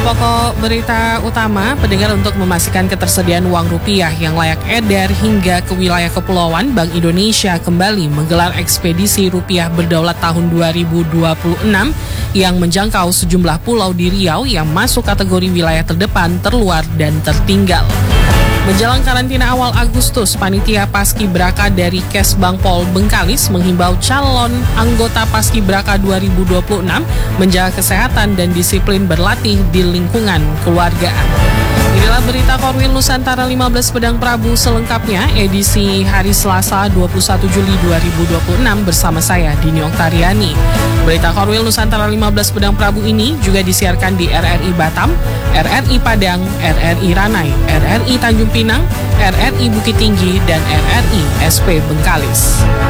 Pokok-pokok berita utama, pendengar, untuk memastikan ketersediaan uang rupiah yang layak edar hingga ke wilayah kepulauan, Bank Indonesia kembali menggelar ekspedisi rupiah berdaulat tahun 2026 yang menjangkau sejumlah pulau di Riau yang masuk kategori wilayah terdepan, terluar, dan tertinggal. Menjelang karantina awal Agustus, Panitia Paskibraka dari Kesbang Pol Bengkalis menghimbau calon anggota Paskibraka 2026 menjaga kesehatan dan disiplin berlatih di lingkungan keluarga. Inilah berita Korwil Nusantara 15 Pedang Prabu selengkapnya, edisi hari Selasa 21 Juli 2026 bersama saya, Dini Oktariani. Berita Korwil Nusantara 15 Pedang Prabu ini juga disiarkan di RRI Batam, RRI Padang, RRI Ranai, RRI Tanjung Pinang, RRI Bukit Tinggi, dan RRI SP Bengkalis.